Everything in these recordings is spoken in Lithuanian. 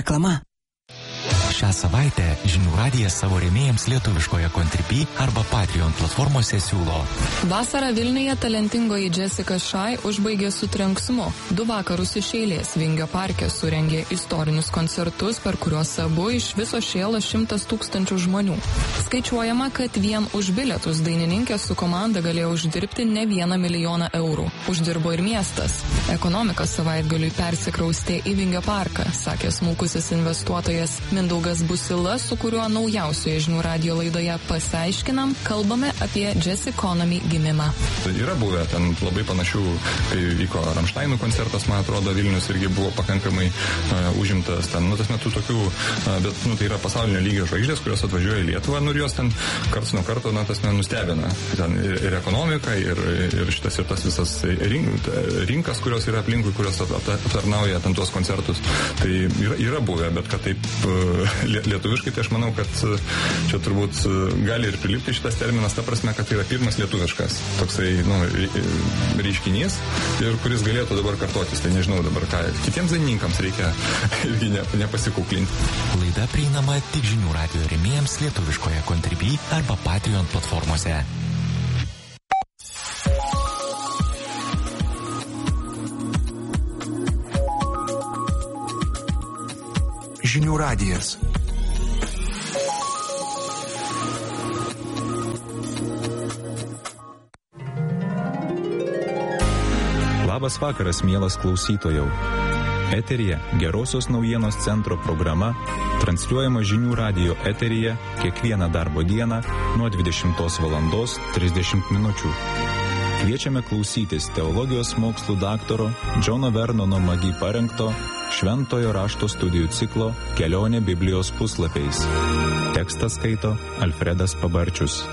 Reklama. Šią savaitę Žinių radijas savo rėmėjams lietuviškoje Contribui arba Patreon platformose siūlo. Vasarą Vilniuje talentingoji Jessica Shy užbaigė su trenksmu. 2 vakarus iš eilės Vingio parke surengė istorinius koncertus, per kuriuos abu iš viso šėlo 100 000 žmonių. Skaičiuojama, kad vien už bilietus dainininkė su komanda galėjo uždirbti ne 1 milijoną eurų. Uždirbo ir miestas. Ekonomika savaitgaliui persikraustė į Vingio parką, sakė smulkusis investuotojas Mindaugas Busila, su kuriuo naujausioje Žinių radijo laidoje Pasiaiškinam, kalbame apie Jazz Economy gimimą. Yra buvę ten labai panašių, kai vyko Rammsteinų koncertas, man atrodo, Vilnius irgi buvo pakankamai užimtas ten, tas metu tokių, bet, tai yra pasaulinio lygio žvaigždės, kurios atvažiuoja į Lietuvą, ir jos ten karts nuo karto, tas nustebina. Ten ir ekonomika, ir šitas ir tas visas rinkas, kurios yra aplinkui, kurios aptarnauja ten tuos koncertus. Tai yra buvę, bet kad taip lietuviškai, tai aš manau, kad čia turbūt gali ir prilipti šitas terminas, ta prasme, kad tai yra pirmas lietuviškas toksai, reiškinys, ir kuris galėtų dabar kartotis. Tai nežinau dabar ką. Kitiems dainininkams reikia irgi nepasikuklinti. Laida prieinama tik Žinių radijo rėmėjams lietuviškoje Contribui arba Patreon platformose. Žinių radijas. Labas vakaras, mielas klausytojau. Eteryje Gerosios naujienos centro programa, transliuojama Žinių radijo eteryje kiekvieną darbo dieną nuo 20:30 min. Kviečiame klausytis teologijos mokslų daktaro Džono Vernono Magi parengto Šventojo rašto studijų ciklo Kelionė Biblijos puslapiais. Tekstą skaito Alfredas Pabarčius.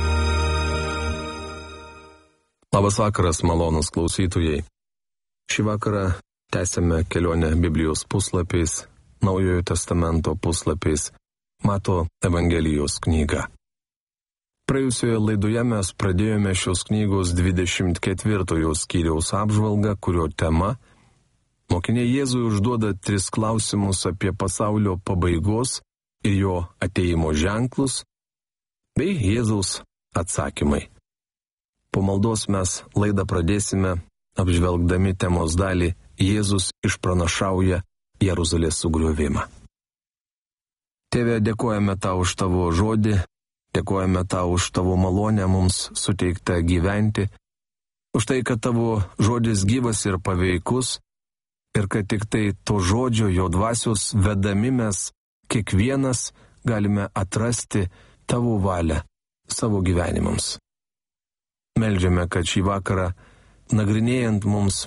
Labas vakaras, malonūs klausytojai. Šį vakarą tęsėme Kelionę Biblijos puslapiais, Naujojo testamento puslapiais, Mato Evangelijos knygą. Praėjusioje laidoje mes pradėjome šios knygos 24 skyriaus apžvalgą, kurio tema mokiniai Jėzui užduoda 3 klausimus apie pasaulio pabaigos ir jo atėjimo ženklus, bei Jėzaus atsakymai. Po maldos mes laidą pradėsime apžvelgdami temos dalį Jėzus išpranašauja Jeruzalės sugriovimą. Tėve, dėkojame tau už tavo žodį, dėkojame tau už tavo malonę mums suteiktą gyventi, už tai, kad tavo žodis gyvas ir paveikus, ir kad tik tai to žodžio, jo dvasios vedami mes kiekvienas galime atrasti tavo valią savo gyvenimams. Meldžiame, kad šį vakarą, nagrinėjant mums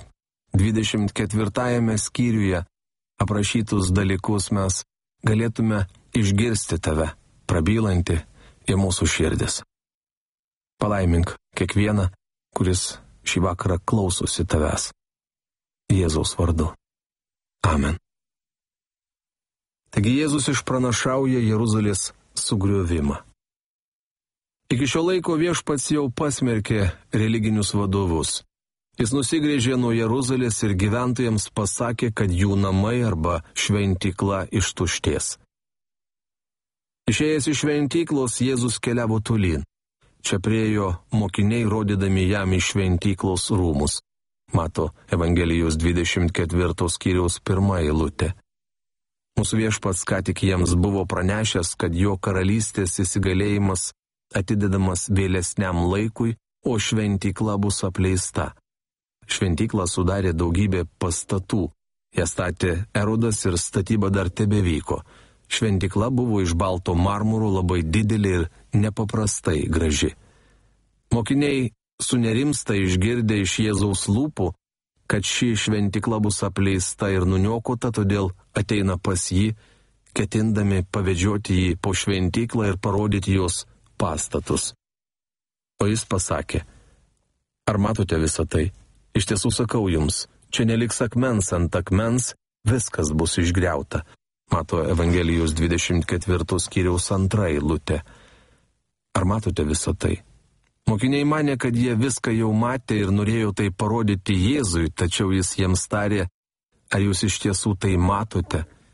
24 skyriuje aprašytus dalykus, mes galėtume išgirsti tave, prabylantį į mūsų širdis. Palaimink kiekvieną, kuris šį vakarą klausosi tavęs. Jėzaus vardu. Amen. Taigi Jėzus išpranašauja Jeruzalės sugriovimą. Iki šio laiko Viešpats jau pasmerkė religinius vadovus. Jis nusigręžė nuo Jeruzalės ir gyventojams pasakė, kad jų namai arba šventykla ištuštės. Išėjęs iš šventyklos, Jėzus keliavo tolyn. Čia priėjo mokiniai, rodydami jam į šventyklos rūmus. Mato Evangelijos 24 skyriaus 1 eilutė. Mūsų Viešpats ką tik jiems buvo pranešęs, kad jo karalystės įsigalėjimas atidedamas vėlesniam laikui, o šventykla bus apleista. Šventyklą sudarė daugybė pastatų. Ją statė Erodas ir statyba dar tebevyko. Šventykla buvo iš balto marmuro, labai didelė ir nepaprastai graži. Mokiniai sunerimsta išgirdę iš Jėzaus lūpų, kad ši šventykla bus apleista ir nuniokota, todėl ateina pas jį, ketindami pavedžioti jį po šventyklą ir parodyti jos pastatus. O jis pasakė: ar matote visą tai? Iš tiesų sakau jums, čia neliks akmens ant akmens, viskas bus išgriauta. Mato Evangelijos 24 skyriaus 2 eilutė. Ar matote visą tai? Mokiniai manė, kad jie viską jau matė ir norėjo tai parodyti Jėzui, tačiau jis jiems tarė: ar jūs iš tiesų tai matote?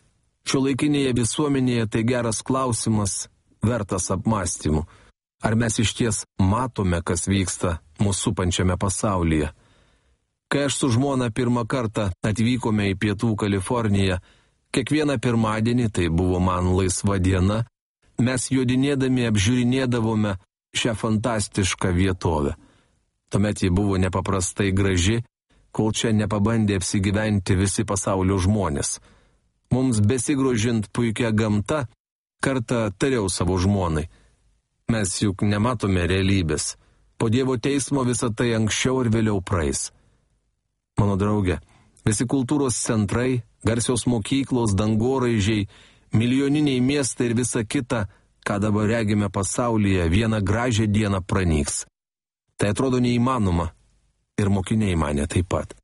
Šiuolaikinėje visuomenėje tai geras klausimas, vertas apmąstymų. Ar mes išties matome, kas vyksta mūsų supančiame pasaulyje? Kai aš su žmona pirmą kartą atvykome į Pietų Kaliforniją, kiekvieną pirmadienį, tai buvo man laisva diena, mes jodinėdami apžiūrinėdavome šią fantastišką vietovę. Tuomet ji buvo nepaprastai graži, kol čia nepabandė apsigyventi visi pasaulio žmonės. Mums besigrožint puikia gamta, kartą tariau savo žmonai. Mes juk nematome realybės. Po Dievo teismo visą tai anksčiau ir vėliau praeis. Mano draugė, visi kultūros centrai, garsios mokyklos, dangoraižiai, milijoniniai miestai ir visa kita, ką dabar regime pasaulyje, vieną gražią dieną pranyks. Tai atrodo neįmanoma ir mokiniai mane taip pat.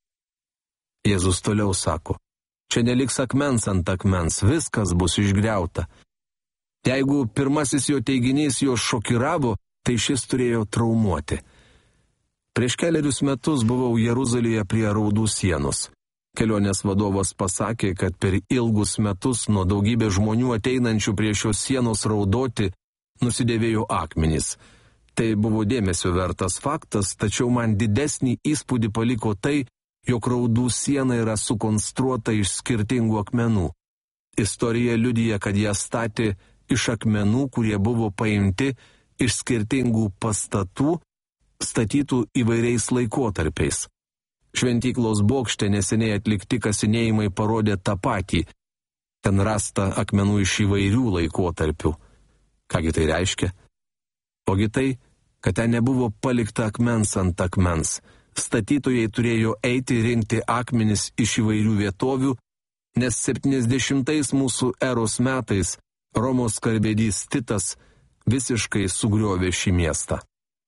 Jėzus toliau sako, čia neliks akmens ant akmens, viskas bus išgriauta. Jeigu pirmasis jo teiginys jo šokiravo, tai šis turėjo traumuoti. Prieš kelerius metus buvau Jeruzalėje prie Raudų sienos. Kelionės vadovas pasakė, kad per ilgus metus nuo daugybės žmonių ateinančių prie šios sienos raudoti nusidėvėjo akmenys. Tai buvo dėmesio vertas faktas, tačiau man didesnį įspūdį paliko tai, jog Raudų siena yra sukonstruota iš skirtingų akmenų. Istorija liudija, kad ją statė iš akmenų, kurie buvo paimti iš skirtingų pastatų, statytų įvairiais laikotarpiais. Šventyklos bokšte neseniai atlikti kasinėjimai parodė tą patį. Ten rasta akmenų iš įvairių laikotarpių. Kągi tai reiškia? Ogi tai, kad ten nebuvo palikta akmens ant akmens. Statytojai turėjo eiti rinkti akmenis iš įvairių vietovių, nes 70 mūsų eros metais Romos karvedys Titas visiškai sugriovė šį miestą.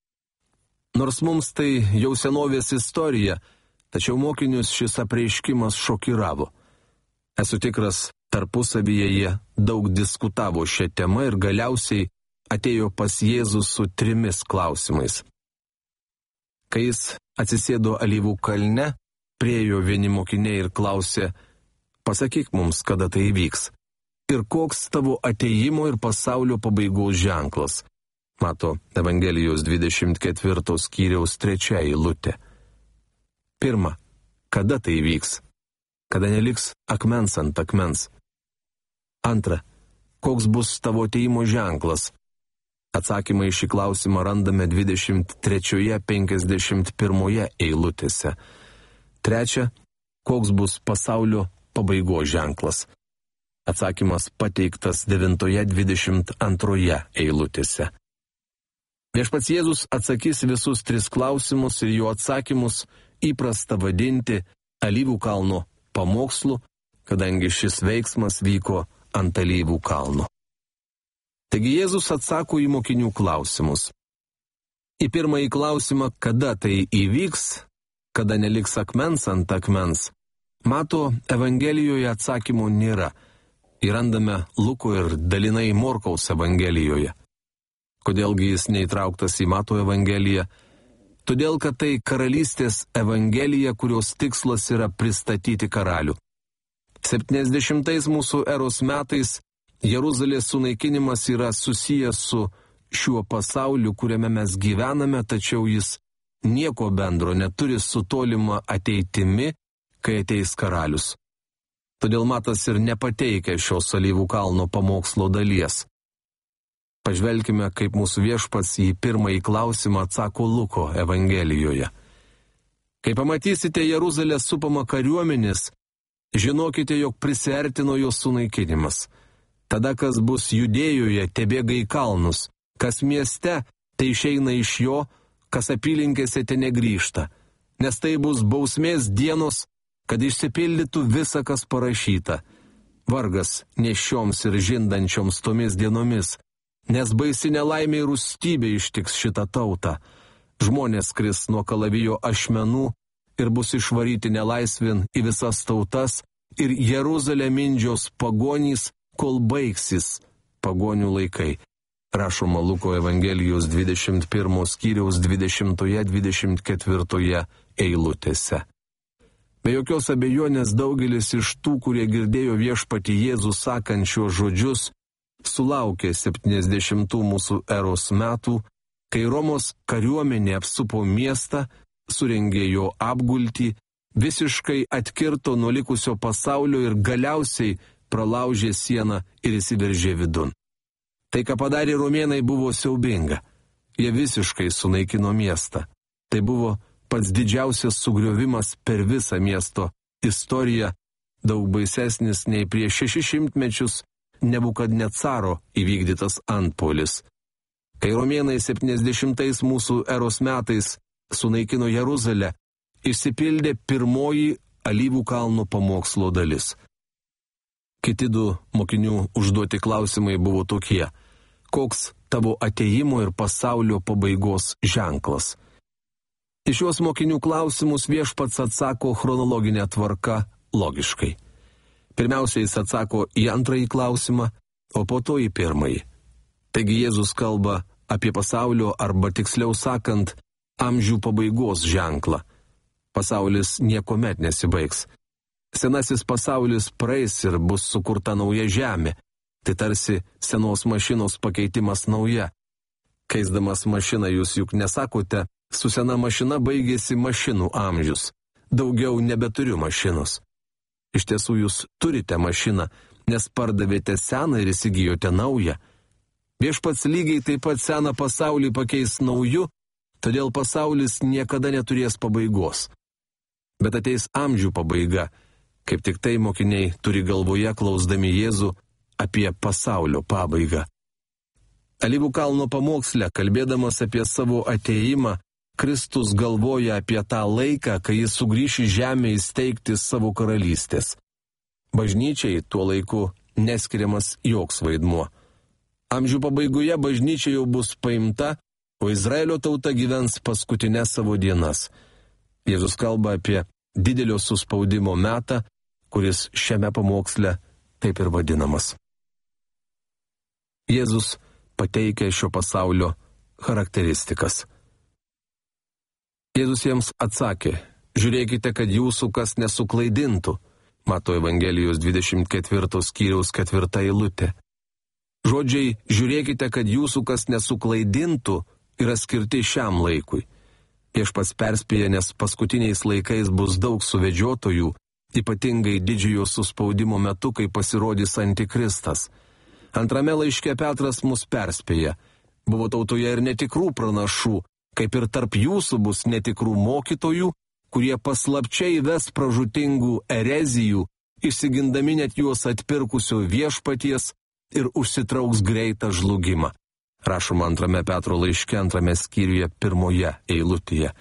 Nors mums tai jau senovės istorija, tačiau mokinius šis apreiškimas šokiravo. Esu tikras, tarpusavyje jie daug diskutavo šią temą ir galiausiai atėjo pas Jėzų su 3 klausimais. Kai jis atsisėdo Alyvų kalne, priėjo vieni mokiniai ir klausė, pasakyk mums, kada tai įvyks, ir koks tavo atėjimo ir pasaulio pabaigos ženklas. Mato Evangelijos 24 skyriaus 3 eilutė. Pirma, kada tai įvyks? Kada neliks akmens ant akmens. Antra, koks bus tavo atėjimo ženklas? Atsakymą į šį klausimą randame 23-51 eilutėse. Trečia, koks bus pasaulio pabaigos ženklas? Atsakymas pateiktas 9-22 eilutėse. Viešpats Jėzus atsakys visus 3 klausimus ir jo atsakymus įprasta vadinti Alyvų kalno pamokslu, kadangi šis veiksmas vyko ant Alyvų kalno. Taigi Jėzus atsako į mokinių klausimus. Į pirmąjį klausimą, kada tai įvyks, kada neliks akmens ant akmens, Mato Evangelijoje atsakymų nėra. Įrandame Luko ir dalinai Morkaus Evangelijoje. Kodėlgi jis neįtrauktas į Mato Evangeliją? Todėl, kad tai karalystės Evangelija, kurios tikslas yra pristatyti karalių. 70 mūsų eros metais Jeruzalės sunaikinimas yra susijęs su šiuo pasauliu, kuriame mes gyvename, tačiau jis nieko bendro neturi su tolima ateitimi, kai ateis karalius. Todėl Matas ir nepateikia šios Alyvų kalno pamokslo dalies. Pažvelkime, kaip mūsų viešpats į pirmąjį klausimą atsako Luko Evangelijoje. Kai pamatysite Jeruzalę supamą kariuomenės, žinokite, jog prisiartino jos sunaikinimas. Tada, kas bus Judėjoje, tebėga į kalnus, kas mieste, tai išeina iš jo, kas apylinkėse te negrįžta. Nes tai bus bausmės dienos, kad išsipildytų visa, kas parašyta. Vargas nešioms ir žindančioms tomis dienomis, nes baisi nelaimė ir rūstybė ištiks šitą tautą. Žmonės kris nuo kalavijo ašmenų ir bus išvaryti nelaisvin į visas tautas ir Jeruzalę mindžios pagonys, kol baigsis pagonių laikai. Rašoma Luko Evangelijos 21 skyriaus 20-24 eilutėse. Be jokios abejonės daugelis iš tų, kurie girdėjo viešpatį Jėzų sakančios žodžius, sulaukė 70 mūsų eros metų, kai Romos kariuomenė apsupo miestą, surengė jo apgultį, visiškai atkirto nuo likusio pasaulio ir galiausiai pralaužė sieną ir įsiveržė vidun. Tai, ką padarė romėnai, buvo siaubinga. Jie visiškai sunaikino miestą. Tai buvo pats didžiausias sugriovimas per visą miesto istoriją, daug baisesnis nei prieš 600 mečius Nebukadnecaro įvykdytas antpuolis. Kai romėnai 70 mūsų eros metais sunaikino Jeruzalę, išsipildė pirmoji Alyvų kalno pamokslo dalis. Kiti du mokinių užduoti klausimai buvo tokie: koks tavo atėjimo ir pasaulio pabaigos ženklas? Iš šios mokinių klausimus viešpats atsako chronologinė tvarka logiškai. Pirmiausia, jis atsako į antrąjį klausimą, o po to į pirmąjį. Taigi Jėzus kalba apie pasaulio, arba tiksliau sakant, amžių pabaigos ženklą. Pasaulis niekuomet nesibaigs. Senasis pasaulis praeis ir bus sukurta nauja žemė. Tai tarsi senos mašinos pakeitimas nauja. Keisdamas mašiną jūs juk nesakote, su sena mašina baigėsi mašinų amžius. Daugiau nebeturiu mašinos. Iš tiesų jūs turite mašiną, nes pardavėte seną ir įsigijote naują. Viešpats lygiai taip pat seną pasaulį pakeis nauju, todėl pasaulis niekada neturės pabaigos. Bet ateis amžių pabaiga, kaip tik tai mokiniai turi galvoje, klausdami Jėzų apie pasaulio pabaigą. Alyvų kalno pamoksle, kalbėdamas apie savo atėjimą, Kristus galvoja apie tą laiką, kai jis sugrįš į žemę įsteigti savo karalystės. Bažnyčiai tuo laiku neskiriamas joks vaidmuo. Amžių pabaigoje bažnyčia jau bus paimta, o Izraelio tauta gyvens paskutinės savo dienas. Jėzus kalba apie didelio suspaudimo metą, kuris šiame pamoksle taip ir vadinamas. Jėzus pateikia šio pasaulio charakteristikas. Jėzus jiems atsakė: žiūrėkite, kad jūsų kas nesuklaidintų. Mato Evangelijos 24 skyriaus 4 eilutė. Žodžiai žiūrėkite, kad jūsų kas nesuklaidintų yra skirti šiam laikui. Viešpats perspėja, nes paskutiniais laikais bus daug suvedžiotojų, ypatingai didžiojo suspaudimo metu, kai pasirodys antikristas. Antrame laiške Petras mus perspėja: buvo tautoje ir netikrų pranašų, kaip ir tarp jūsų bus netikrų mokytojų, kurie paslapčiai ves pražūtingų erezijų, išsigindami net juos atpirkusio viešpaties ir užsitrauks greitą žlugimą. Rašoma antrame Petro laiške 2 skyriuje 1 eilutėje.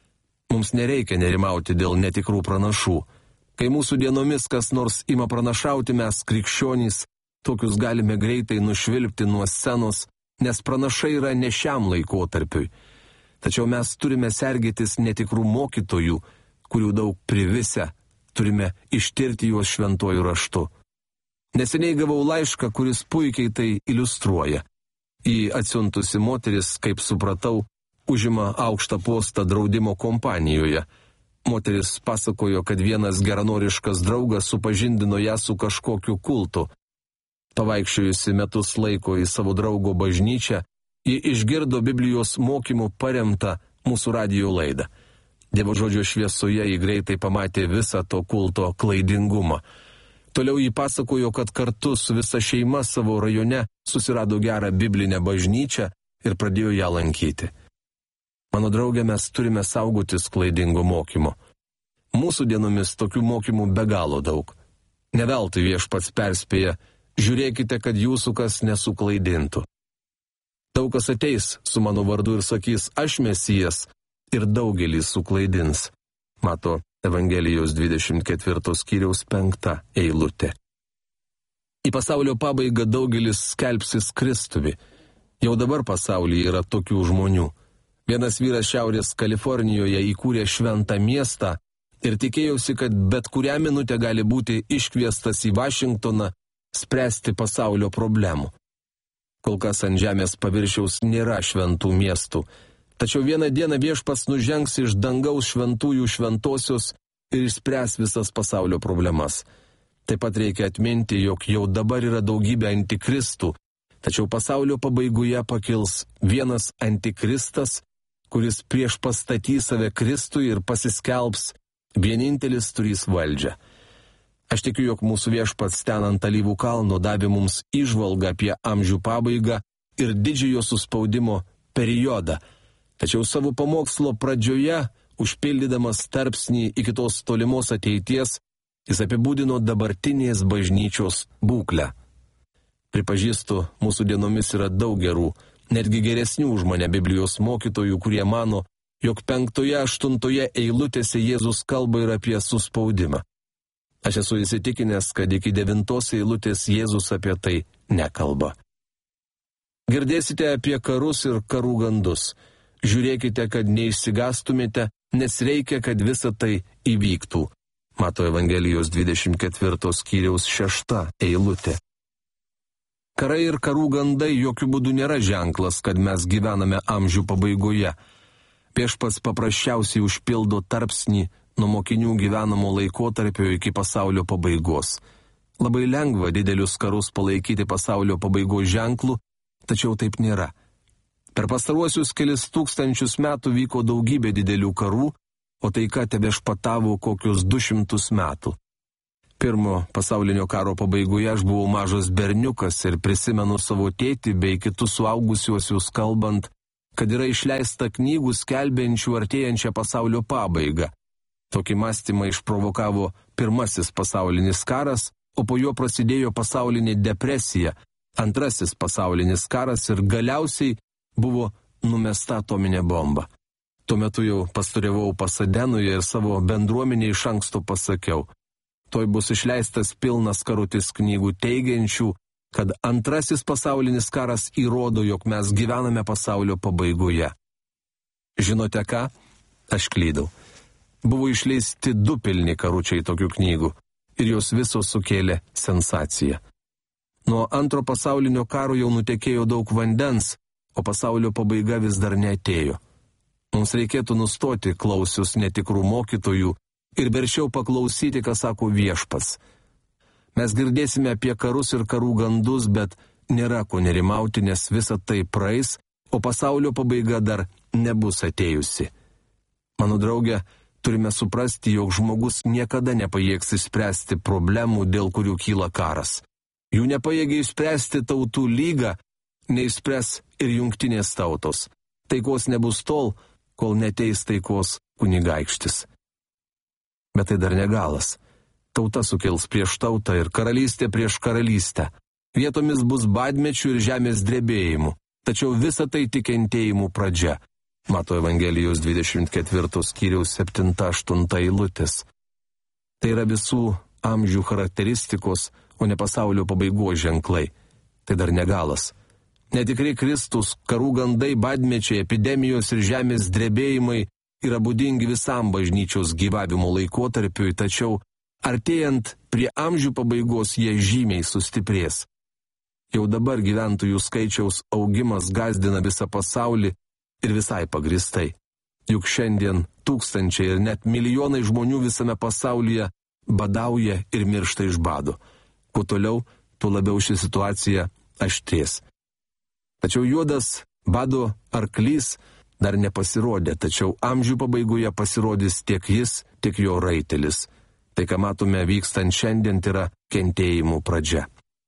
Mums nereikia nerimauti dėl netikrų pranašų. Kai mūsų dienomis kas nors ima pranašauti, mes, krikščionys, tokius galime greitai nušvilpti nuo scenos, nes pranašai yra ne šiam laikotarpiui. Tačiau mes turime sergėtis netikrų mokytojų, kurių daug privisę, turime ištirti juos šventuoju raštu. Neseniai gavau laišką, kuris puikiai tai iliustruoja. Į atsiuntusi moteris, kaip supratau, užima aukštą postą draudimo kompanijoje. Moteris pasakojo, kad vienas geranoriškas draugas supažindino ją su kažkokiu kultu. Pavaikščiojusi metus laiko į savo draugo bažnyčią, ji išgirdo Biblijos mokymų paremtą mūsų radijo laidą. Dievo žodžio šviesoje ji greitai pamatė visą to kulto klaidingumą. Toliau ji pasakojo, kad kartu su visa šeima savo rajone susirado gerą biblinę bažnyčią ir pradėjo ją lankyti. Mano draugė, mes turime saugotis klaidingo mokymo. Mūsų dienomis tokių mokymų be galo daug. Ne veltui viešpats perspėja: žiūrėkite, kad jūsų kas nesuklaidintų. Daug kas ateis su mano vardu ir sakys: aš Mesijas, ir daugelį suklaidins. Mato Evangelijos 24 skyriaus 5 eilutė. Į pasaulio pabaigą daugelis skelbsis Kristumi. Jau dabar pasaulyje yra tokių žmonių. Vienas vyras Šiaurės Kalifornijoje įkūrė šventą miestą ir tikėjosi, kad bet kurią minutę gali būti iškviestas į Vašingtoną spręsti pasaulio problemų. Kol kas ant žemės paviršiaus nėra šventų miestų, tačiau vieną dieną viešpats nužengs iš dangaus šventųjų šventosios ir išspręs visas pasaulio problemas. Taip pat reikia atminti, jog jau dabar yra daugybė antikristų, tačiau pasaulio pabaigoje pakils vienas antikristas, kuris priešpastatys save Kristui ir pasiskelbs, vienintelis turės valdžią. Aš tikiu, jog mūsų Viešpats ten ant Alyvų kalno davė mums įžvalgą apie amžių pabaigą ir didžiojo suspaudimo periodą. Tačiau savo pamokslo pradžioje, užpildydamas tarpsnį iki tos tolimos ateities, jis apibūdino dabartinės bažnyčios būklę. Pripažįstu, mūsų dienomis yra daug gerų, netgi geresnių už mane Biblijos mokytojų, kurie mano, jog 5-8 eilutėse Jėzus kalba ir apie suspaudimą. Aš esu įsitikinęs, kad iki 9 eilutės Jėzus apie tai nekalba. Girdėsite apie karus ir karų gandus. Žiūrėkite, kad neišsigastumėte, nes reikia, kad visa tai įvyktų. Mato Evangelijos 24 skyriaus 6 eilutė. Karai ir karų gandai jokių būdų nėra ženklas, kad mes gyvename amžių pabaigoje. Viešpats paprasčiausiai užpildo tarpsnį nuo mokinių gyvenamo laikotarpio iki pasaulio pabaigos. Labai lengva didelius karus palaikyti pasaulio pabaigos ženklų, tačiau taip nėra. Per pastaruosius kelis tūkstančius metų vyko daugybė didelių karų, o taika tebešpatavo kokius 200 metų. Pirmo pasaulinio karo pabaigoje aš buvau mažas berniukas ir prisimenu savo tėtį bei kitus suaugusiuosius kalbant, kad yra išleista knygų skelbiančių artėjančią pasaulio pabaigą. Tokį mąstymą išprovokavo Pirmasis pasaulinis karas, o po jo prasidėjo pasaulinė depresija, Antrasis pasaulinis karas ir galiausiai buvo numesta atominė bomba. Tuo metu jau pastoriavau Pasadenoje ir savo bendruomenė iš anksto pasakiau, toj bus išleistas pilnas karutis knygų teigiančių, kad Antrasis pasaulinis karas įrodo, jog mes gyvename pasaulio pabaigoje. Žinote ką? Aš klydau. Buvo išleisti 2 pilni karučiai tokių knygų ir jos visos sukėlė sensaciją. Nuo Antro pasaulinio karo jau nutekėjo daug vandens, o pasaulio pabaiga vis dar neatėjo. Mums reikėtų nustoti klausius netikrų mokytojų ir verčiau paklausyti, ką sako Viešpats. Mes girdėsime apie karus ir karų gandus, bet nėra ko nerimauti, nes visa tai praeis, o pasaulio pabaiga dar nebus atėjusi. Mano draugė, turime suprasti, jog žmogus niekada nepajėgs išspręsti problemų, dėl kurių kyla karas. Jų nepajėgia išspręsti tautų lyga, neišspręs ir jungtinės tautos. Taikos nebus tol, kol neteis taikos kunigaikštis. Bet tai dar negalas. Tauta sukils prieš tautą ir karalystė prieš karalystę. Vietomis bus badmečių ir žemės drebėjimų, tačiau visa tai tik kentėjimų pradžia. Mato Evangelijos 24 skyriaus 7-8 eilutės. Tai yra visų amžių charakteristikos, o ne pasaulio pabaigos ženklai. Tai dar negalas. Netikri Kristus, karų gandai, badmečiai, epidemijos ir žemės drebėjimai yra būdingi visam bažnyčios gyvavimo laikotarpiui, tačiau artėjant prie amžių pabaigos jie žymiai sustiprės. Jau dabar gyventojų skaičiaus augimas gąsdina visą pasaulį ir visai pagristai. Juk šiandien tūkstančiai ir net milijonai žmonių visame pasaulyje badauja ir miršta iš bado. Kuo toliau, tuo labiau ši situacija aštrės. Tačiau juodas bado arklys dar nepasirodė, tačiau amžių pabaigoje pasirodys tiek jis, tiek jo raitelis. Tai, ką matome vykstant šiandien, yra kentėjimų pradžia.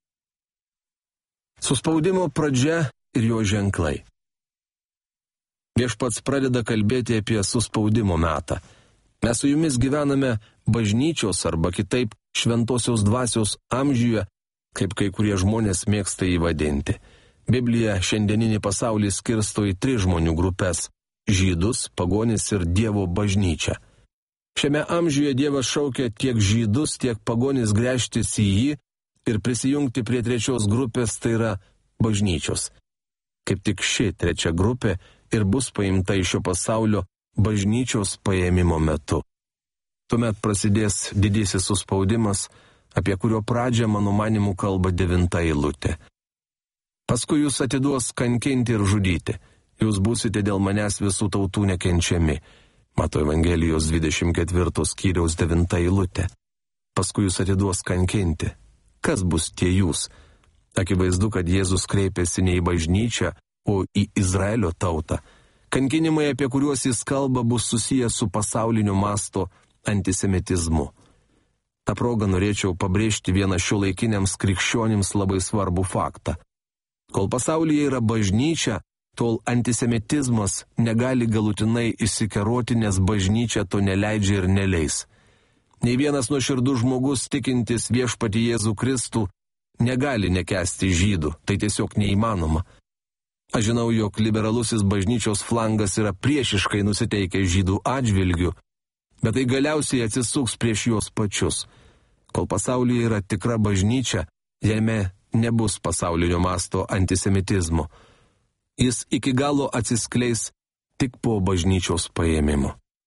Suspaudimo pradžia ir jo ženklai. Viešpats pradeda kalbėti apie suspaudimo metą. Mes su jumis gyvename bažnyčios arba kitaip šventosios dvasios amžiuje, kaip kai kurie žmonės mėgsta įvadinti. Biblija šiandieninį pasaulį skirsto į 3 žmonių grupės – žydus, pagonis ir Dievo bažnyčią. Šiame amžiuje Dievas šaukia tiek žydus, tiek pagonis gręžtis į jį ir prisijungti prie 3 grupės, tai yra bažnyčios. Kaip tik ši 3 grupė ir bus paimta iš šio pasaulio bažnyčios paėmimo metu. Tuomet prasidės didysis suspaudimas, apie kurio pradžią, mano manimu, kalba 9 eilutė. Paskui jūs atiduos kankinti ir žudyti. Jūs būsite dėl manęs visų tautų nekenčiami. Mato Evangelijos 24 skyriaus 9 eilutė. Paskui jūs atiduos kankinti. Kas bus tie jūs? Akivaizdu, kad Jėzus kreipėsi ne į bažnyčią, o į Izraelio tautą. Kankinimai, apie kuriuos jis kalba, bus susijęs su pasaulinio masto antisemitizmu. Ta proga norėčiau pabrėžti vieną šiuolaikiniams krikščionims labai svarbų faktą. Kol pasaulyje yra bažnyčia, tol antisemitizmas negali galutinai išsikeroti, nes bažnyčia to neleidžia ir neleis. Nei vienas nuoširdus žmogus tikintis viešpatį Jėzų Kristų negali nekęsti žydų, tai tiesiog neįmanoma. Aš žinau, jog liberalusis bažnyčios flangas yra priešiškai nusiteikęs žydų atžvilgių, bet tai galiausiai atsisuks prieš juos pačius. Kol pasaulyje yra tikra bažnyčia, jame nebus pasaulinio masto antisemitizmo. Jis iki galo atsiskleis tik po bažnyčios paėmimo.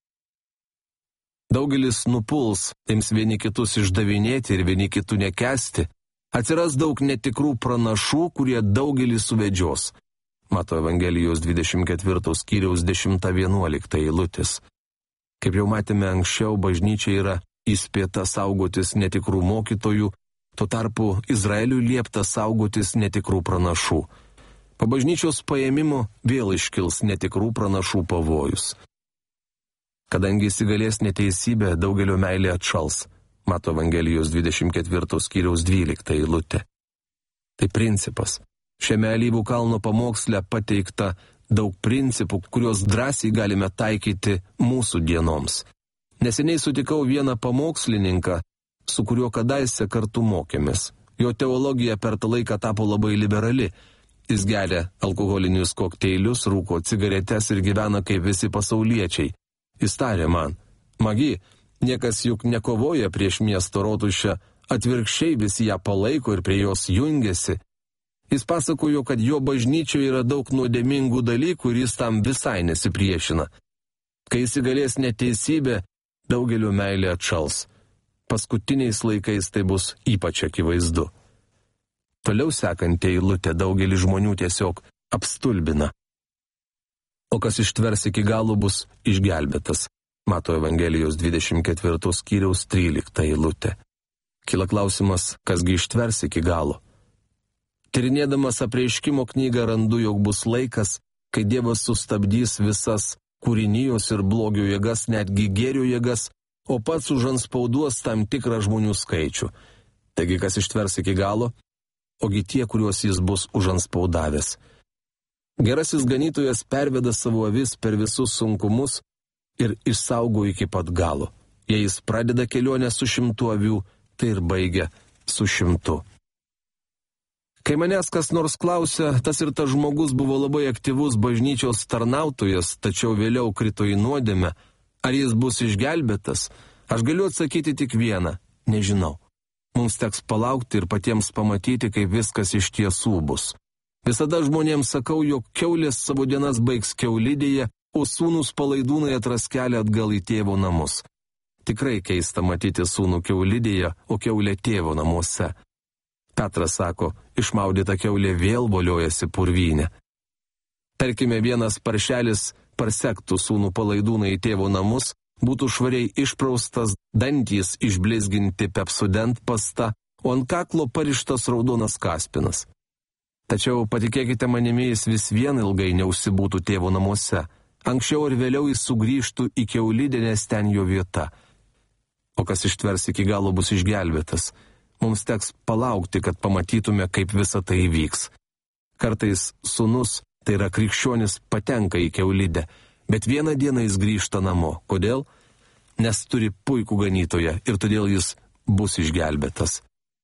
Daugelis nupuls, ims vieni kitus išdavinėti ir vieni kitų nekęsti. Atsiras daug netikrų pranašų, kurie daugelį suvedžios. Mato Evangelijos 24 skyriaus 10-11 eilutės. Kaip jau matėme anksčiau, bažnyčia yra įspėta saugotis netikrų mokytojų, tuo tarpu Izraeliui liepta saugotis netikrų pranašų. Po bažnyčios paėmimo vėl iškils netikrų pranašų pavojus. Kadangi įsigalės neteisybė, daugelio meilė atšals. Mato Evangelijos 24 skyriaus 12 eilutė. Tai principas. Šiame Alyvų kalno pamoksle pateikta daug principų, kuriuos drąsiai galime taikyti mūsų dienoms. Neseniai sutikau vieną pamokslininką, su kuriuo kadaise kartu mokėmės. Jo teologija per tą laiką tapo labai liberali. Jis geria alkoholinius kokteilius, rūko cigaretes ir gyvena kaip visi pasauliečiai. Jis tarė man, Magi, niekas juk nekovoja prieš miesto rotušę, atvirkščiai visi ją palaiko ir prie jos jungiasi. Jis pasakojo, kad jo bažnyčioje yra daug nuodėmingų dalykų ir jis tam visai nesipriešina. Kai įsigalės neteisybė, daugelio meilė atšals. Paskutiniais laikais tai bus ypač akivaizdu. Toliau sekanti eilutė daugelį žmonių tiesiog apstulbina. O kas ištvers iki galo bus išgelbėtas. Mato Evangelijos 24 skyriaus 13 eilutė. Kila klausimas, kasgi ištvers iki galo. Tyrinėdamas Apreiškimo knygą randu, jog bus laikas, kai Dievas sustabdys visas kūrinijos ir blogio jėgas, netgi gėrio jėgas, o pats užanspauduos tam tikrą žmonių skaičių. Taigi kas ištvers iki galo? Ogi tie, kuriuos jis bus užanspaudavęs. Gerasis ganytojas perveda savo avis per visus sunkumus ir išsaugo iki pat galo. Jei jis pradeda kelionę su 100 avių, tai ir baigia su 100. Kai manęs kas nors klausia, tas ir tas žmogus buvo labai aktyvus bažnyčios tarnautojas, tačiau vėliau krito į nuodėmę, ar jis bus išgelbėtas, aš galiu atsakyti tik vieną – nežinau. Mums teks palaukti ir patiems pamatyti, kaip viskas iš tiesų bus. Visada žmonėms sakau, jog kiaulės savo dienas baigs kiaulidėje, o sūnus palaidūnai atras kelią atgal į tėvo namus. Tikrai keista matyti sūnų kiaulidėje, o kiaulė tėvo namuose. Petras sako, išmaudyta kiaulė vėl voliojasi purvyne. Tarkime, vienas paršelis parsektų sūnų palaidūnai į tėvo namus, būtų švariai išpraustas, dantys išblizginti pepsodent pasta, o ant kaklo parištas raudonas kaspinas. Tačiau patikėkite manimi, jis vis vien ilgai neužsibūtų tėvo namuose. Anksčiau ar vėliau jis sugrįžtų į kiaulidę, nes ten jo vieta. O kas ištvers iki galo bus išgelbėtas. Mums teks palaukti, kad pamatytume, kaip visa tai įvyks. Kartais sūnus, tai yra krikščionis, patenka į kiaulidę, bet vieną dieną jis grįžta namo. Kodėl? Nes turi puikų ganytoją ir todėl jis bus išgelbėtas.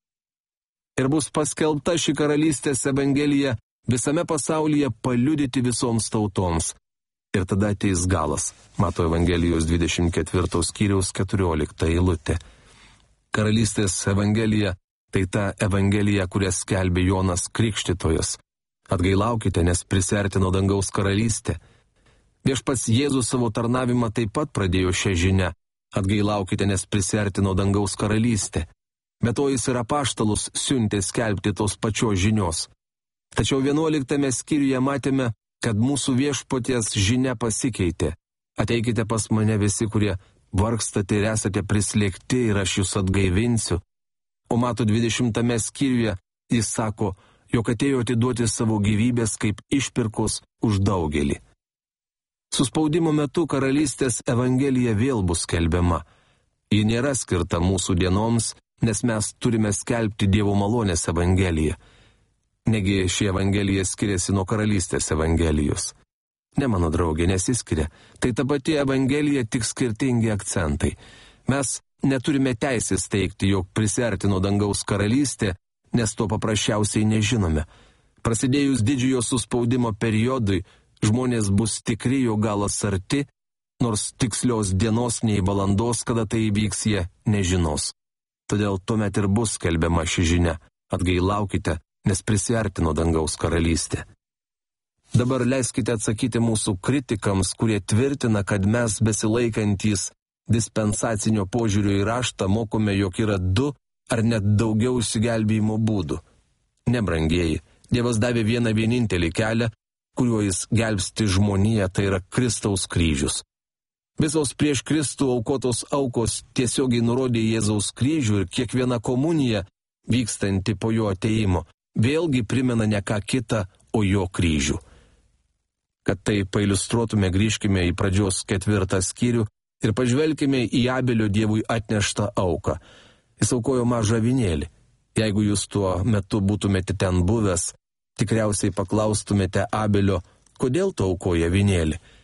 Ir bus paskelbta ši karalystės evangelija visame pasaulyje paliudyti visoms tautoms. Ir tada ateis galas. Mato Evangelijos 24 skyriaus 14 eilutė. Karalystės evangelija tai ta evangelija, kurią skelbė Jonas Krikštytojas. Atgailaukite, nes prisertino dangaus karalystė. Viešpats Jėzus savo tarnavimą taip pat pradėjo šią žinią. Atgailaukite, nes prisertino dangaus karalystė. Bet to jis ir apaštalus siuntė skelbti tos pačios žinios. Tačiau 11 skyriuje matėme, kad mūsų viešpaties žinia pasikeitė. Ateikite pas mane visi, kurie vargstate ir esate prislėgti, ir aš jūs atgaivinsiu. O Mato 20 skyriuje jis sako, jog atėjo atiduoti savo gyvybės kaip išpirkos už daugelį. Suspaudimo metu karalystės evangelija vėl bus skelbiama. Ji nėra skirta mūsų dienoms, nes mes turime skelbti Dievo malonės evangeliją. Negi ši evangelija skiriasi nuo karalystės evangelijos. Ne, mano draugė, nesiskiria. Tai ta pati evangelija, tik skirtingi akcentai. Mes neturime teisės teigti, jog prisiartino dangaus karalystė, nes to paprasčiausiai nežinome. Prasidėjus didžiojo suspaudimo periodui, žmonės bus tikri, jo galas arti, nors tikslios dienos nei valandos, kada tai įvyks, jie nežinos. Todėl tuomet ir bus skelbiama ši žinia. Atgailaukite, nes prisiartino dangaus karalystė. Dabar leiskite atsakyti mūsų kritikams, kurie tvirtina, kad mes besilaikantys dispensacinio požiūrio į raštą mokome, jog yra 2 ar net daugiau išsigelbėjimo būdų. Nebrangieji, Dievas davė vieną vienintelį kelią, kuriuo jis gelbsti žmoniją, tai yra Kristaus kryžius. Visos prieš Kristų aukotos aukos tiesiogiai nurodė Jėzaus kryžių ir kiekviena komunija, vykstanti po jo atėjimo, vėlgi primena ne ką kitą, o jo kryžių. Kad tai pailiustruotume, grįžkime į pradžios 4 skyrių ir pažvelkime į Abelio Dievui atneštą auką. Jis aukojo mažą avinėlį. Jeigu jūs tuo metu būtumėte ten buvęs, tikriausiai paklaustumėte Abelio, kodėl tu aukoji avinėlį.